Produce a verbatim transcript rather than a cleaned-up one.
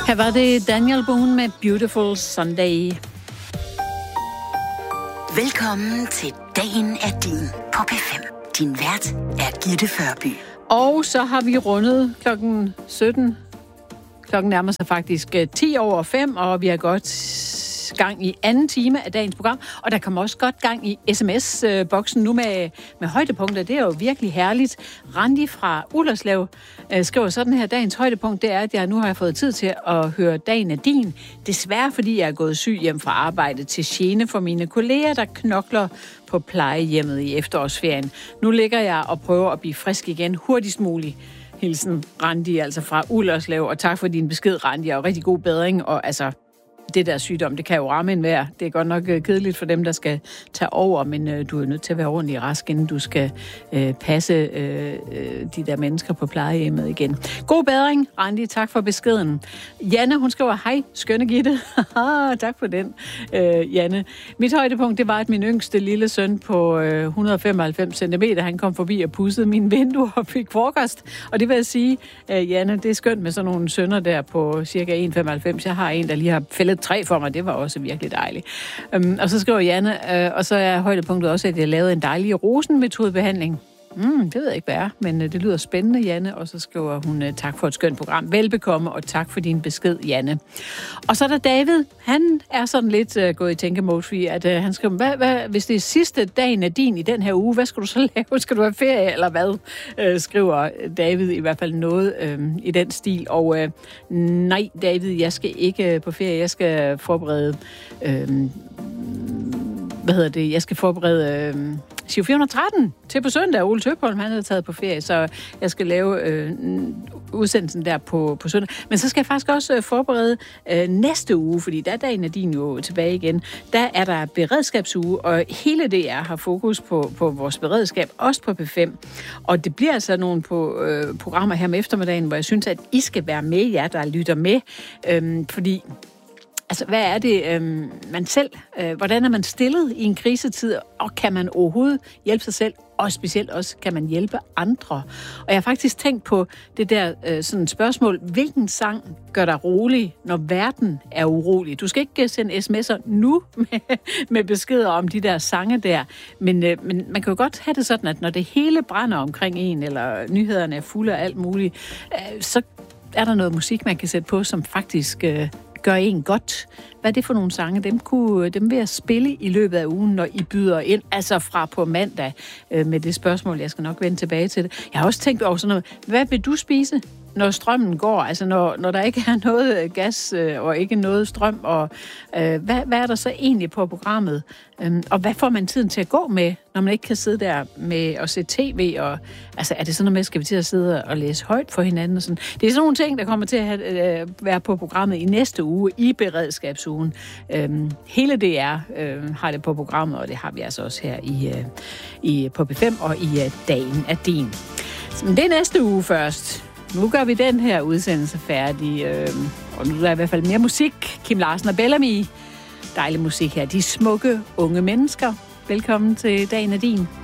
Her var det Daniel Boone med Beautiful Sunday. Velkommen til Dagen er din på P fem. Din vært er Gitte Førby. Og så har vi rundet klokken sytten. Klokken nærmer sig faktisk ti over fem, og vi har godt gang i anden time af dagens program. Og der kommer også godt gang i sms-boksen nu med, med højdepunkter. Det er jo virkelig herligt. Randi fra Ullerslev øh, skriver sådan her: dagens højdepunkt, det er, at jeg nu har fået tid til at høre Dagen er din. Desværre fordi jeg er gået syg hjem fra arbejde til gene for mine kolleger, der knokler på plejehjemmet i efterårsferien. Nu ligger jeg og prøver at blive frisk igen hurtigst muligt. Hilsen Randi, altså fra Ullerslev, og tak for din besked, Randi, og rigtig god bedring, og altså det der sygdom, det kan jo ramme enhver. Det er godt nok kedeligt for dem, der skal tage over, men øh, du er nødt til at være ordentlig rask, inden du skal øh, passe øh, de der mennesker på plejehjemmet igen. God bedring, Randi. Tak for beskeden. Janne, hun skriver: hej, skønne Gitte. Tak for den, øh, Janne. Mit højdepunkt, det var, at min yngste lille søn på øh, et hundrede og femoghalvfems centimeter, han kom forbi og pudsede mine vinduer og fik frokost. Og det vil jeg sige, øh, Janne, det er skønt med sådan nogle sønner der på cirka en komma femoghalvfems. Jeg har en, der lige har fældet tre for mig, det var også virkelig dejligt. Um, og så skriver Janne, øh, og så er højdepunktet også, at jeg lavede en dejlig rosenmetodebehandling. Mm, det ved jeg ikke, hvad er, men øh, det lyder spændende, Janne. Og så skriver hun, øh, tak for et skønt program. Velbekomme, og tak for din besked, Janne. Og så er der David. Han er sådan lidt øh, gået i tænkemode, fordi at, øh, han skriver, hvad, hvad, hvis det er sidste dagen af din i den her uge, hvad skal du så lave? Skal du have ferie, eller hvad? Øh, skriver David i hvert fald noget øh, i den stil. Og øh, nej, David, jeg skal ikke på ferie. Jeg skal forberede... Øh, hvad hedder det? Jeg skal forberede... Øh, Giro fire hundrede og tretten til på søndag. Ole Tøpholm, han havde taget på ferie, så jeg skal lave øh, udsendelsen der på, på søndag. Men så skal jeg faktisk også øh, forberede øh, næste uge, fordi der er Dagen er din jo tilbage igen. Der er der beredskabsuge, og hele det er har fokus på, på vores beredskab, også på P fem. Og det bliver altså nogle på, øh, programmer her om eftermiddagen, hvor jeg synes, at I skal være med, jer der lytter med, øh, fordi... Altså, hvad er det, øh, man selv... Øh, hvordan er man stillet i en krisetid, og kan man overhovedet hjælpe sig selv, og specielt også kan man hjælpe andre? Og jeg har faktisk tænkt på det der øh, sådan spørgsmål: hvilken sang gør dig rolig, når verden er urolig? Du skal ikke sende sms'er nu med, med beskeder om de der sange der, men, øh, men man kan jo godt have det sådan, at når det hele brænder omkring en, eller nyhederne er fulde af alt muligt, øh, så er der noget musik, man kan sætte på, som faktisk... Øh, gør en godt. Hvad er det for nogle sange? Dem, kunne, dem vil jeg spille i løbet af ugen, når I byder ind, altså fra på mandag, øh, med det spørgsmål. Jeg skal nok vende tilbage til det. Jeg har også tænkt over sådan noget. Hvad vil du spise, når strømmen går? Altså når, når der ikke er noget gas øh, og ikke noget strøm. Og, øh, hvad, hvad er der så egentlig på programmet? Um, og hvad får man tiden til at gå med, når man ikke kan sidde der med at se tv? Og, altså er det sådan noget med, skal vi til at sidde og læse højt for hinanden? Og sådan? Det er sådan nogle ting, der kommer til at have, øh, være på programmet i næste uge, i beredskabsugen. Um, hele D R øh, har det på programmet, og det har vi altså også her i, øh, i, på P fem og i øh, Dagen er din. Men det er næste uge først. Nu gør vi den her udsendelse færdig, øh, og nu er der i hvert fald mere musik. Kim Larsen og Bellamy. Dejlig musik her. De smukke unge mennesker. Velkommen til Dagen er din.